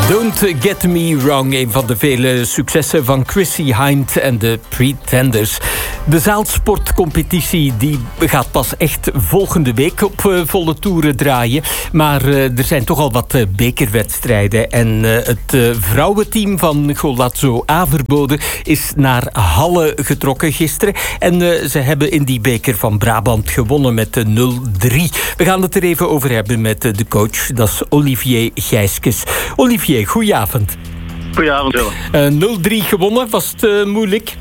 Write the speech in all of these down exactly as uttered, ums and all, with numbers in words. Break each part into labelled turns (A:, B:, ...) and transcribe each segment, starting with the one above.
A: Don't Get Me Wrong, een van de vele successen van Chrissie Hynde en de Pretenders. De zaalsportcompetitie die gaat pas echt volgende week op uh, volle toeren draaien. Maar uh, er zijn toch al wat uh, bekerwedstrijden. En uh, het uh, vrouwenteam van Golazzo Averbode is naar Halle getrokken gisteren. En uh, ze hebben in die beker van Brabant gewonnen met uh, nul drie. We gaan het er even over hebben met uh, de coach. Dat is Olivier Gijskes. Olivier, goedenavond.
B: Goedenavond, Willem.
A: Uh, nul drie gewonnen, was het uh, moeilijk?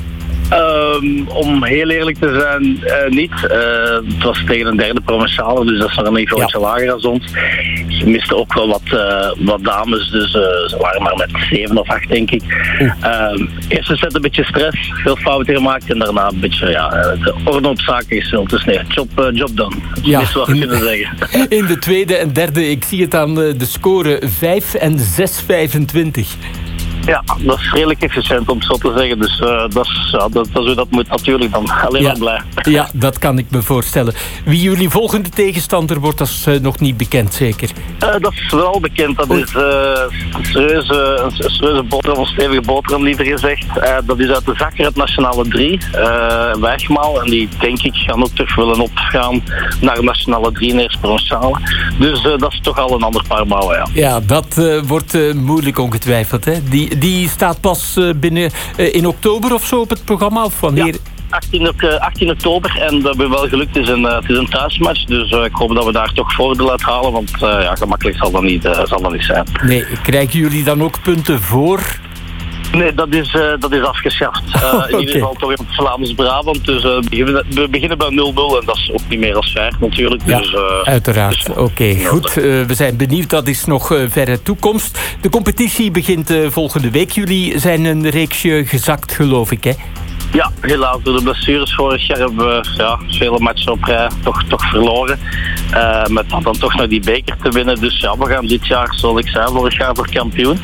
B: Um, om heel eerlijk te zijn, uh, niet. Uh, het was tegen een derde provinciale, dus dat is nog een niveautje ja. lager dan ons. Ze misten ook wel wat, uh, wat dames, dus uh, ze waren maar met zeven of acht, denk ik. Uh, eerste set een beetje stress, veel fouten gemaakt en daarna een beetje ja, de orde op zaken gesteld. Dus nee, job, uh, job done. Dat
A: ja.
B: is wat we kunnen zeggen.
A: In de tweede en derde, ik zie het aan de score vijf en zes vijfentwintig.
B: Ja, dat is redelijk efficiënt om het zo te zeggen. Dus uh, dat, is, ja, dat, dat is hoe dat moet natuurlijk dan. Alleen
A: ja.
B: maar blij.
A: Ja, dat kan ik me voorstellen. Wie jullie volgende tegenstander wordt, dat is uh, nog niet bekend, zeker?
B: Uh, dat is wel bekend. Dat Oei. is uh, een serieuze, een serieuze boterham, een stevige boterham liever gezegd. Uh, dat is uit de zakker het Nationale drie, uh, Wegmaal. En die, denk ik, gaan ook terug willen opgaan naar Nationale drie, in eerste provinciale. Dus uh, dat is toch al een ander paar mouwen, ja.
A: Ja, dat uh, wordt uh, moeilijk ongetwijfeld, hè? Die Die staat pas uh, binnen uh, in oktober of zo op het programma? Of wanneer?
B: Ja, achttien oktober. En dat hebben we wel gelukt. Het is een, uh, het is een thuismatch. Dus uh, ik hoop dat we daar toch voordeel uit halen. Want uh, ja, gemakkelijk zal dat, niet, uh, zal dat niet zijn.
A: Nee, krijgen jullie dan ook punten voor?
B: Nee, dat is, uh, dat is afgeschaft. Uh, oh, okay. In ieder geval toch in het Vlaams-Brabant. Dus uh, we beginnen bij nul nul en dat is ook niet meer als vijf natuurlijk.
A: Ja,
B: dus, uh,
A: uiteraard.
B: Dus,
A: Oké, okay, goed. Uh, we zijn benieuwd. Dat is nog uh, verre toekomst. De competitie begint uh, volgende week. Jullie zijn een reeksje gezakt, geloof ik, hè?
B: Ja, helaas. Door de blessures vorig jaar hebben we ja, vele matchen op rij toch, toch verloren. Uh, met dan toch nog die beker te winnen. Dus ja, we gaan dit jaar, zoals ik zei, vorig jaar voor kampioen.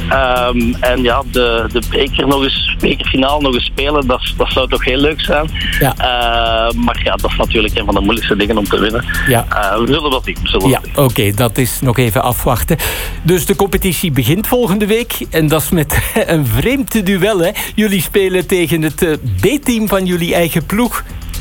B: Um, en ja, de, de beker nog eens, bekerfinale nog eens spelen, dat, dat zou toch heel leuk zijn.
A: Ja.
B: Uh, maar ja, dat is natuurlijk een van de moeilijkste dingen om te winnen.
A: Ja.
B: Uh, we zullen dat zien.
A: Ja, oké, okay, dat is nog even afwachten. Dus de competitie begint volgende week. En dat is met een vreemd duel, hè? Jullie spelen tegen het uh, B-team van jullie eigen ploeg.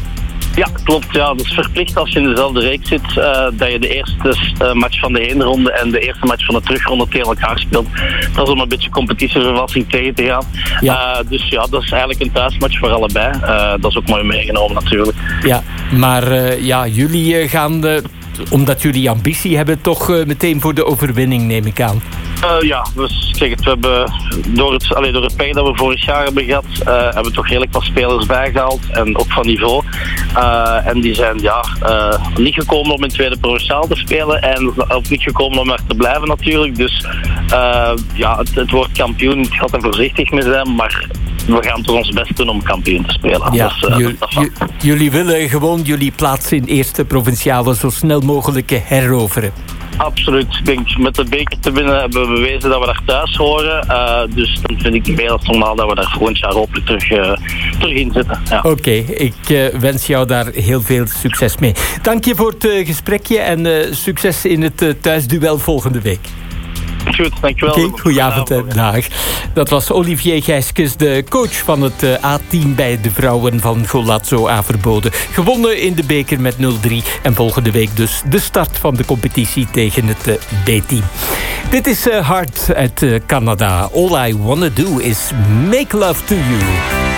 B: Ja, klopt. Ja. Dat is verplicht als je in dezelfde reeks zit, uh, dat je de eerste uh, match van de heenronde en de eerste match van de terugronde tegen elkaar speelt. Dat is om een beetje competitievervalsing tegen te gaan. Ja. Uh, dus ja, dat is eigenlijk een thuismatch voor allebei. Uh, dat is ook mooi meegenomen natuurlijk.
A: Ja, maar uh, ja, jullie uh, gaan, uh, omdat jullie ambitie hebben, toch uh, meteen voor de overwinning, neem ik aan.
B: Uh, ja, we, zeg het, we hebben door het, allee, door het pech dat we vorig jaar hebben gehad, uh, hebben we toch redelijk wat spelers bijgehaald en ook van niveau. Uh, en die zijn ja, uh, niet gekomen om in tweede provinciaal te spelen en ook niet gekomen om er te blijven natuurlijk. Dus uh, ja, het, het wordt kampioen, ik ga er voorzichtig mee zijn, maar we gaan toch ons best doen om kampioen te spelen.
A: Ja,
B: dus, uh,
A: j- j- jullie willen gewoon jullie plaats in eerste provinciale zo snel mogelijk heroveren.
B: Absoluut. Ik denk, met de beker te winnen hebben we bewezen dat we daar thuis horen. Uh, dus dan vind ik meer dan normaal dat we daar volgend jaar hopelijk terug, uh, terug in zitten. Ja.
A: Oké, okay, ik uh, wens jou daar heel veel succes mee. Dank je voor het uh, gesprekje en uh, succes in het uh, thuisduel volgende week.
B: Goed, dankjewel.
A: Oké, okay, goedenavond en dag. Dat was Olivier Gijskes, de coach van het uh, A-team bij de vrouwen van Golazzo Averbode. Gewonnen in de beker met nul drie. En volgende week dus de start van de competitie tegen het uh, B-team. Dit is uh, Hart uit uh, Canada. All I Wanna Do Is Make Love To You.